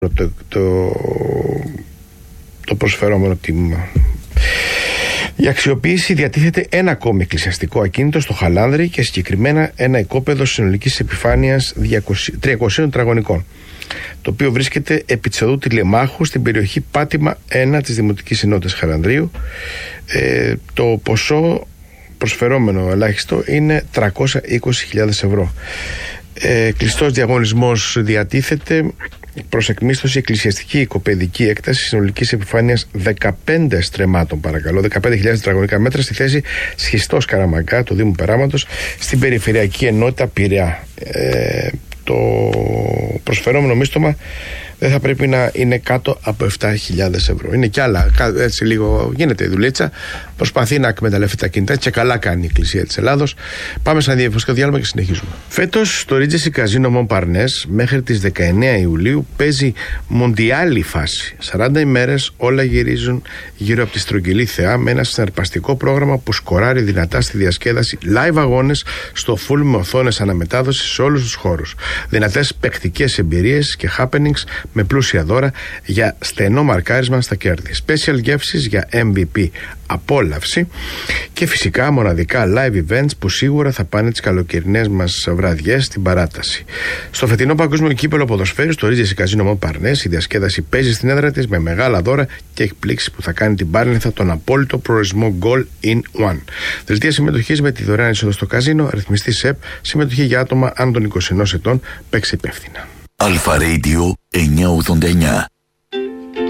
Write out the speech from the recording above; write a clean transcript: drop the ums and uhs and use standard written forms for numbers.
το προσφερόμενο τίμημα. Η αξιοποίηση διατίθεται ένα ακόμη εκκλησιαστικό ακίνητο στο Χαλάνδρι και συγκεκριμένα ένα οικόπεδο συνολικής επιφάνειας 300 τετραγωνικών, το οποίο βρίσκεται επί της οδού Τηλεμάχου στην περιοχή Πάτημα 1 της Δημοτικής Ενότητας Χαλανδρίου. Το ποσό προσφερόμενο ελάχιστο είναι 320.000 ευρώ. Κλειστός διαγωνισμός διατίθεται προς εκμίσθωση εκκλησιαστική οικοπαιδική έκταση συνολικής επιφάνειας 15 στρεμμάτων, παρακαλώ, 15.000 τετραγωνικά μέτρα, στη θέση Σχιστός Καραμαγκά του Δήμου Περάματος, στην Περιφερειακή Ενότητα Πειραιά. Το προσφερόμενο μίστομα δεν θα πρέπει να είναι κάτω από 7.000 ευρώ. Είναι κι άλλα, έτσι λίγο γίνεται η δουλίτσα. Προσπαθεί να εκμεταλλευτεί τα κινητά και καλά κάνει η Εκκλησία της Ελλάδος. Πάμε σε ένα διαφορετικό διάλειμμα και συνεχίζουμε. Φέτος το Regency Casino Montparnasse μέχρι τις 19 Ιουλίου παίζει μοντιάλη φάση. 40 ημέρες όλα γυρίζουν γύρω από τη στρογγυλή θεά με ένα συναρπαστικό πρόγραμμα που σκοράρει δυνατά στη διασκέδαση, live αγώνες στο full με οθόνες αναμετάδοση σε όλους τους χώρους. Δυνατές παικτικές εμπειρίες και happenings με πλούσια δώρα για στενό μαρκάρισμα στα κέρδη. Special γεύσεις για MVP απόλαυση και φυσικά μοναδικά live events που σίγουρα θα πάνε τις καλοκαιρινές μας βραδιές στην παράταση. Στο φετινό Παγκόσμιο Κύπελλο Ποδοσφαίρου στο Regency Casino Montparnasse η διασκέδαση παίζει στην έδρα της με μεγάλα δώρα και εκπλήξεις που θα κάνει την Πάρνηθα τον απόλυτο προορισμό Goal in One. Δελτία συμμετοχής με τη δωρεάν είσοδο στο καζίνο, αριθμιστή ΣΕΠ, συμμετοχή για άτομα άνω των 21 ετών, παίξε υπεύθυνα. Αλφα Radio 989.